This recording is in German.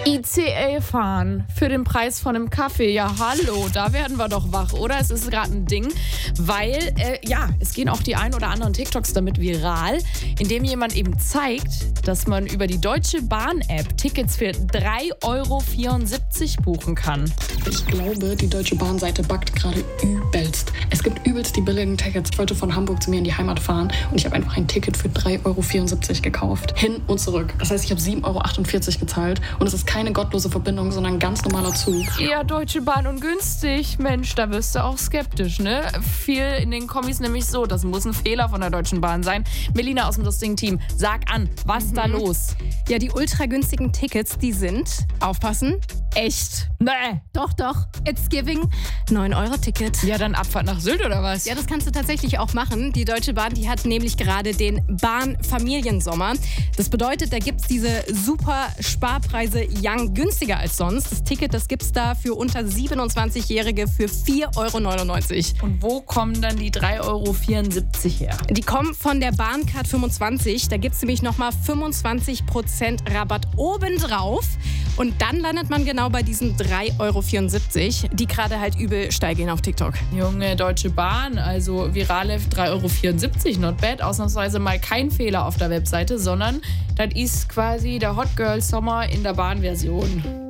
ICE fahren für den Preis von einem Kaffee. Ja, hallo, da werden wir doch wach, oder? Es ist gerade ein Ding, weil, es gehen auch die ein oder anderen TikToks damit viral, indem jemand eben zeigt, dass man über die Deutsche Bahn-App Tickets für 3,74 € buchen kann. Ich glaube, die Deutsche Bahn-Seite backt gerade übelst. Es gibt übelst die billigen Tickets. Ich wollte von Hamburg zu mir in die Heimat fahren und ich habe einfach ein Ticket für 3,74 € gekauft. Hin und zurück. Das heißt, ich habe 7,48 € gezahlt und es ist keine gottlose Verbindung, sondern ein ganz normaler Zug. Ja, Deutsche Bahn ungünstig. Mensch, da wirst du auch skeptisch, ne? Viel in den Kommis nämlich so, das muss ein Fehler von der Deutschen Bahn sein. Melina aus dem lustigen Team, sag an, was ist da los? Ja, die ultra günstigen Tickets, die sind, aufpassen, echt. Nee. Doch, it's giving. 9-Euro-Ticket. Ja, dann Abfahrt nach Sylt oder was? Ja, das kannst du tatsächlich auch machen. Die Deutsche Bahn, die hat nämlich gerade den Bahn-Familiensommer. Das bedeutet, da gibt es diese super Sparpreise Young günstiger als sonst. Das Ticket, das gibt es da für unter 27-Jährige für 4,99 €. Und wo kommen dann die 3,74 € her? Die kommen von der Bahncard 25. Da gibt es nämlich nochmal 25% Rabatt obendrauf. Und dann landet man genau bei diesen 3,74 €, die gerade halt übel steil gehen auf TikTok. Junge, Deutsche Bahn, also virale 3,74 €, not bad. Ausnahmsweise mal kein Fehler auf der Webseite, sondern das ist quasi der Hot Girl Sommer in der Bahnversion.